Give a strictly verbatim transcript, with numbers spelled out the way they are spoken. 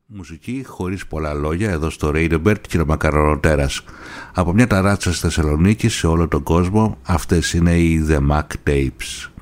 Μουσική χωρίς πολλά λόγια εδώ στο Radioberg και ο Μακαρονοτέρας. Από μια ταράτσα στη Θεσσαλονίκη σε όλο τον κόσμο, αυτές είναι οι The Mac Tapes.